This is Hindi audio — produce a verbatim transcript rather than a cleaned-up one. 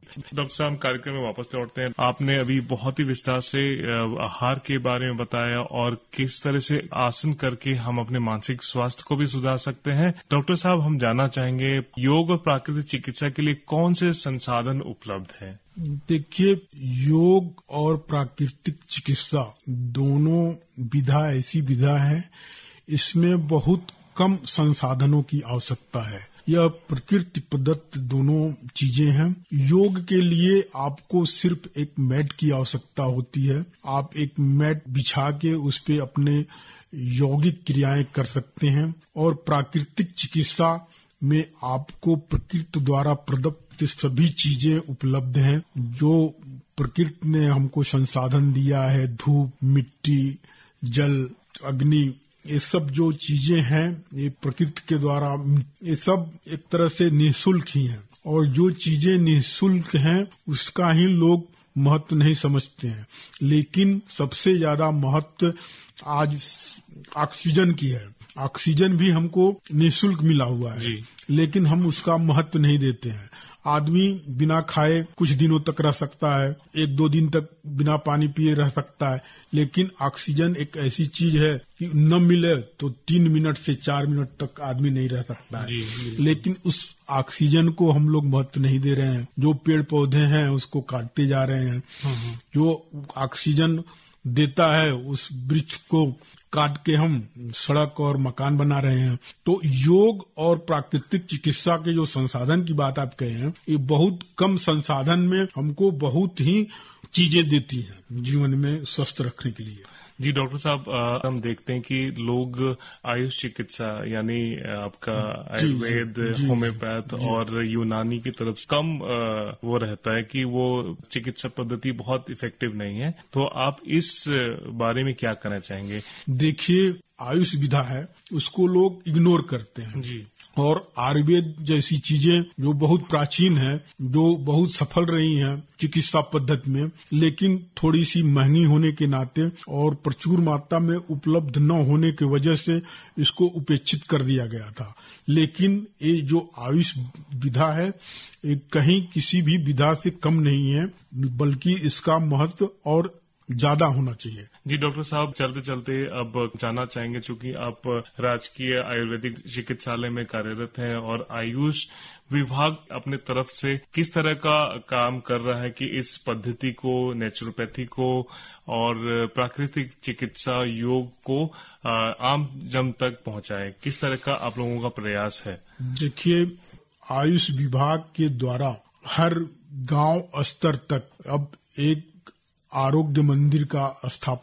डॉक्टर साहब, कार्यक्रम में वापस लौटते हैं। आपने अभी बहुत ही विस्तार से आहार के बारे में बताया और किस तरह से आसन करके हम अपने मानसिक स्वास्थ्य को भी सुधार सकते हैं। डॉक्टर साहब, हम जानना चाहेंगे योग और प्राकृतिक चिकित्सा के लिए कौन से संसाधन उपलब्ध हैं? देखिए, योग और प्राकृतिक चिकित्सा दोनों विधा ऐसी विधा है, इसमें बहुत कम संसाधनों की आवश्यकता है। यह प्रकृति प्रदत्त दोनों चीजें हैं। योग के लिए आपको सिर्फ एक मैट की आवश्यकता होती है। आप एक मैट बिछा के उस पे अपने यौगिक क्रियाएं कर सकते हैं। और प्राकृतिक चिकित्सा में आपको प्रकृति द्वारा प्रदत्त सभी चीजें उपलब्ध हैं, जो प्रकृति ने हमको संसाधन दिया है। धूप, मिट्टी, जल, अग्नि, ये सब जो चीजें हैं ये प्रकृति के द्वारा, ये सब एक तरह से निःशुल्क ही हैं। और जो चीजें निःशुल्क हैं उसका ही लोग महत्व नहीं समझते हैं। लेकिन सबसे ज्यादा महत्व आज ऑक्सीजन की है। ऑक्सीजन भी हमको निःशुल्क मिला हुआ है, लेकिन हम उसका महत्व नहीं देते हैं। आदमी बिना खाए कुछ दिनों तक रह सकता है, एक दो दिन तक बिना पानी पिए रह सकता है, लेकिन ऑक्सीजन एक ऐसी चीज है कि न मिले तो तीन मिनट से चार मिनट तक आदमी नहीं रह सकता है। लेकिन उस ऑक्सीजन को हम लोग महत्व नहीं दे रहे हैं। जो पेड़ पौधे हैं उसको काटते जा रहे हैं। जो ऑक्सीजन देता है उस वृक्ष को काट के हम सड़क और मकान बना रहे हैं। तो योग और प्राकृतिक चिकित्सा के जो संसाधन की बात आप कहे हैं, ये बहुत कम संसाधन में हमको बहुत ही चीजें देती हैं जीवन में स्वस्थ रखने के लिए। जी डॉक्टर साहब, हम देखते हैं कि लोग आयुष चिकित्सा यानी आपका आयुर्वेद, होम्योपैथ और यूनानी की तरफ कम आ, वो रहता है कि वो चिकित्सा पद्धति बहुत इफेक्टिव नहीं है। तो आप इस बारे में क्या कहना चाहेंगे? देखिए, आयुष विधा है उसको लोग इग्नोर करते हैं जी। और आयुर्वेद जैसी चीजें जो बहुत प्राचीन है, जो बहुत सफल रही हैं चिकित्सा पद्धति में, लेकिन थोड़ी सी महंगी होने के नाते और प्रचुर मात्रा में उपलब्ध न होने की वजह से इसको उपेक्षित कर दिया गया था। लेकिन ये जो आयुष विधा है ये कहीं किसी भी विधा से कम नहीं है, बल्कि इसका महत्व और ज्यादा होना चाहिए। जी डॉक्टर साहब, चलते चलते अब जानना चाहेंगे, चूंकि आप राजकीय आयुर्वेदिक चिकित्सालय में कार्यरत हैं और आयुष विभाग अपने तरफ से किस तरह का काम कर रहा है कि इस पद्धति को, नेचुरोपैथी को और प्राकृतिक चिकित्सा योग को आम जन तक पहुंचाए, किस तरह का आप लोगों का प्रयास है? देखिए, आयुष विभाग के द्वारा हर गांव स्तर तक अब एक आरोग्य मंदिर का स्थापना